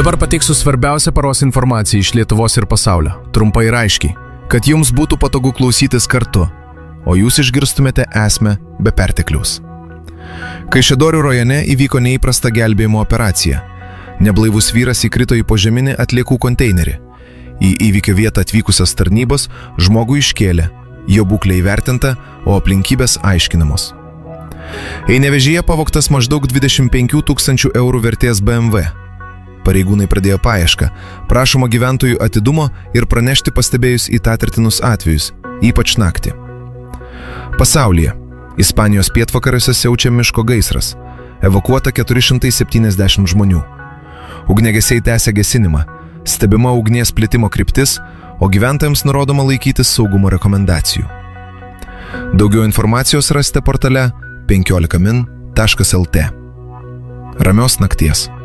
Dabar pateiksiu svarbiausią paros informaciją iš Lietuvos ir pasaulio, trumpai ir aiškiai, kad jums būtų patogu klausytis kartu, o jūs išgirstumėte esmę be pertekliaus. Kaišiadorių rajone įvyko neįprasta gelbėjimo operacija. Neblaivus vyras įkrito į požeminį atliekų konteinerį. Į įvykio vietą atvykusios tarnybos žmogų iškėlė, jo būklė įvertinta, o aplinkybės aiškinamos. Einevėžyje pavogtas maždaug 25 000 eurų vertės BMW. Pareigūnai pradėjo paiešką, prašoma gyventojų atidumo ir pranešti pastebėjus įtartinus atvejus, ypač naktį. Pasaulyje. Ispanijos pietvakariuose siaučia miško gaisras. Evakuota 470 žmonių. Ugniagesiai tęsia gesinimą. Stebima ugnies plitimo kryptis, o gyventojams nurodoma laikytis saugumo rekomendacijų. Daugiau informacijos rasite portale 15min.lt. Ramios nakties.